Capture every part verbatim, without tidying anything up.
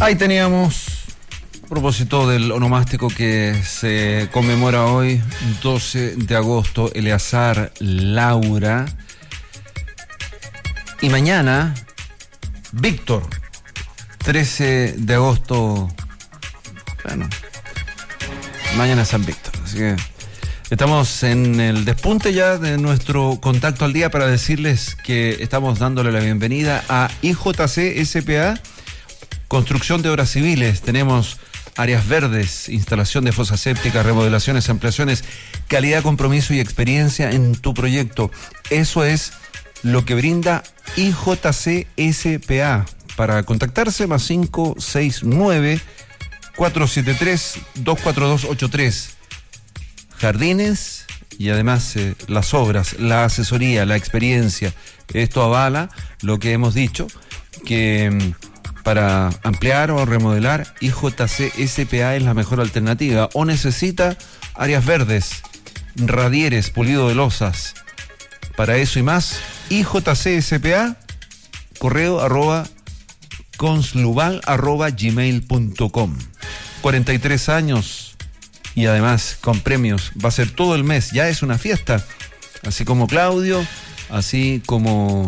Ahí teníamos, a propósito del onomástico que se conmemora hoy, doce de agosto, Eleazar Laura. Y mañana, Víctor, trece de agosto, bueno, mañana San Víctor. Así que estamos en el despunte ya de nuestro contacto al día para decirles que estamos dándole la bienvenida a I J C S P A, construcción de obras civiles. Tenemos áreas verdes, instalación de fosas sépticas, remodelaciones, ampliaciones, calidad, compromiso y experiencia en tu proyecto. Eso es lo que brinda I J C S P A. Para contactarse, más cinco seis nueve, cuatro siete tres, dos cuatro dos ocho tres. Jardines y además eh, las obras, la asesoría, la experiencia. Esto avala lo que hemos dicho, que para ampliar o remodelar, I J C S P A es la mejor alternativa. O necesita áreas verdes, radieres, pulido de losas. Para eso y más, I J C S P A, correo arroba conslubal arroba gmail punto com. cuarenta y tres años y además con premios. Va a ser todo el mes, ya es una fiesta. Así como Claudio, así como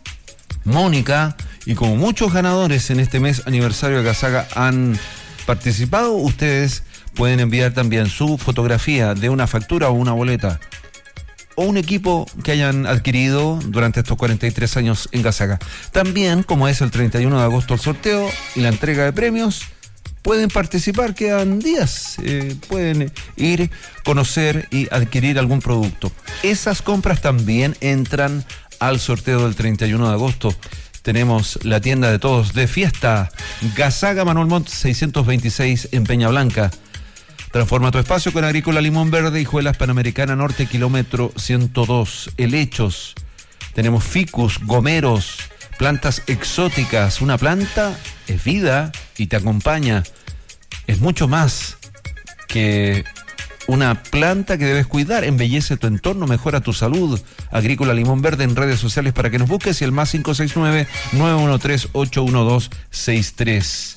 Mónica y como muchos ganadores en este mes aniversario de Gasaga han participado. Ustedes pueden enviar también su fotografía de una factura o una boleta o un equipo que hayan adquirido durante estos cuarenta y tres años en Gasaga. También, como es el treinta y uno de agosto el sorteo y la entrega de premios, pueden participar, quedan días, eh, pueden ir, conocer y adquirir algún producto. Esas compras también entran al sorteo del treinta y uno de agosto. Tenemos la tienda de todos de fiesta, Gasaga Manuel Montt seiscientos veintiséis en Peña Blanca. Transforma tu espacio con Agrícola Limón Verde y Juelas Panamericana Norte, kilómetro ciento dos. Helechos. Tenemos ficus, gomeros, plantas exóticas. Una planta es vida y te acompaña. Es mucho más que una planta que debes cuidar. Embellece tu entorno, mejora tu salud. Agrícola Limón Verde en redes sociales para que nos busques, y el más cinco seis nueve, nueve uno tres, ocho uno dos seis tres.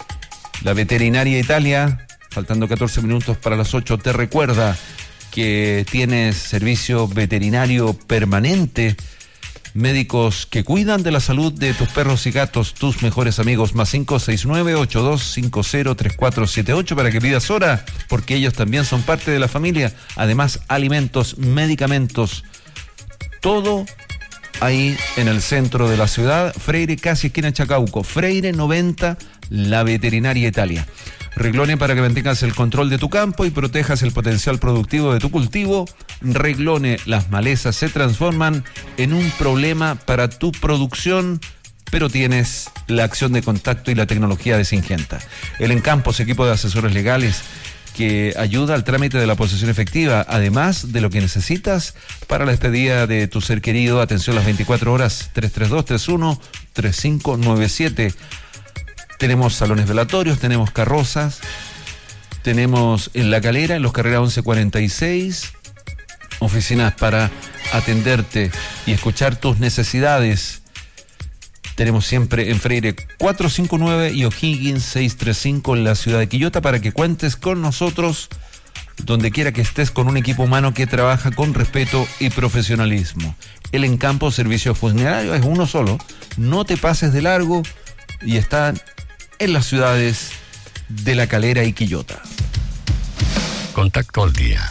La Veterinaria Italia, faltando catorce minutos para las ocho, te recuerda que tienes servicio veterinario permanente. Médicos que cuidan de la salud de tus perros y gatos, tus mejores amigos, más cinco seis nueve, ocho dos cinco cero, tres cuatro siete ocho, para que pidas hora, porque ellos también son parte de la familia. Además, alimentos, medicamentos, todo ahí en el centro de la ciudad. Freire, casi esquina Chacauco. Freire noventa, la Veterinaria Italia. Reglone para que mantengas el control de tu campo y protejas el potencial productivo de tu cultivo. Reglone, las malezas se transforman en un problema para tu producción, pero tienes la acción de contacto y la tecnología de Syngenta. El Encampos, equipo de asesores legales que ayuda al trámite de la posesión efectiva, además de lo que necesitas para la despedida de tu ser querido. Atención las veinticuatro horas, tres tres dos, tres uno, tres cinco nueve siete. Tenemos salones velatorios, tenemos carrozas, tenemos en La Calera, en Los Carreras once cuarenta y seis, oficinas para atenderte y escuchar tus necesidades. Tenemos siempre en Freire cuatrocientos cincuenta y nueve y O'Higgins seiscientos treinta y cinco en la ciudad de Quillota, para que cuentes con nosotros donde quiera que estés, con un equipo humano que trabaja con respeto y profesionalismo. El Encampo Servicio Funerario es uno solo, no te pases de largo, y están en las ciudades de La Calera y Quillota. Contacto al día.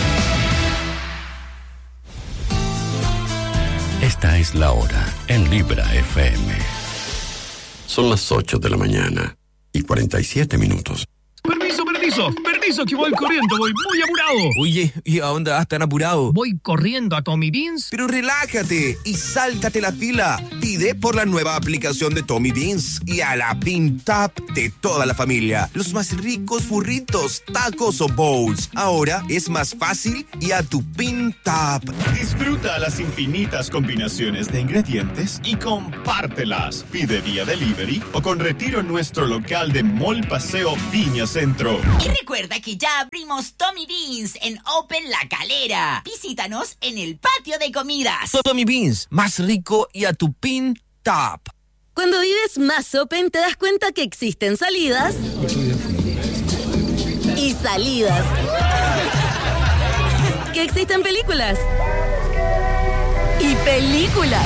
Esta es la hora en Libra F M. Son las ocho de la mañana y cuarenta y siete minutos. Permiso, permiso, permiso, que voy corriendo, voy muy apurado. Oye, ¿y a dónde vas tan apurado? Voy corriendo a Tommy Beans. Pero relájate y sáltate la fila. Pide por la nueva aplicación de Tommy Beans y a la Bean Tap de toda la familia. Los más ricos burritos, tacos o bowls. Ahora es más fácil y a tu Bean Tap. Disfruta las infinitas combinaciones de ingredientes y compártelas. Pide vía delivery o con retiro en nuestro local de Mall Paseo Viña Centro. Y recuerda que ya abrimos Tommy Beans en Open La Calera. Visítanos en el patio de comidas. Tommy Beans, más rico y a tu Bean Tap. Cuando vives más Open, te das cuenta que existen salidas y salidas. Que existen películas y películas.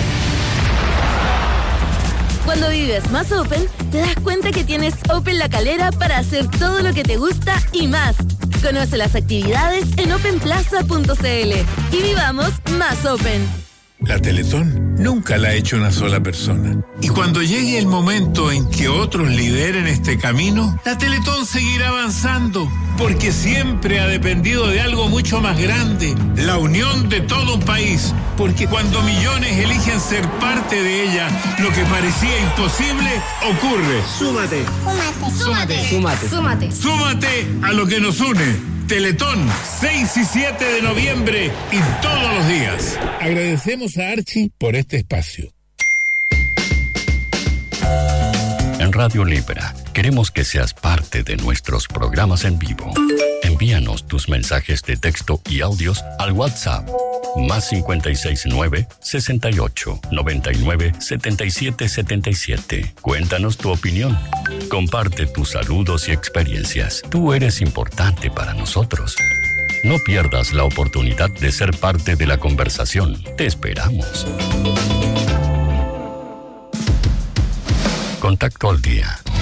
Cuando vives más Open, te das cuenta que tienes Open La Calera para hacer todo lo que te gusta y más. Conoce las actividades en open plaza punto c l y vivamos más Open. La Teletón nunca la ha hecho una sola persona. Y cuando llegue el momento en que otros lideren este camino, la Teletón seguirá avanzando, porque siempre ha dependido de algo mucho más grande, la unión de todo un país. Porque cuando millones eligen ser parte de ella, lo que parecía imposible ocurre. Súmate. Súmate. Súmate. Súmate. Súmate a lo que nos une. Teletón, seis y siete de noviembre y todos los días. Agradecemos a Archie por este espacio. En Radio Libra, queremos que seas parte de nuestros programas en vivo. Envíanos tus mensajes de texto y audios al WhatsApp más cincuenta y seis nueve, sesenta y ocho, noventa y nueve, setenta y siete setenta y siete. Cuéntanos tu opinión. Comparte tus saludos y experiencias. Tú eres importante para nosotros. No pierdas la oportunidad de ser parte de la conversación. Te esperamos. Contacto al día.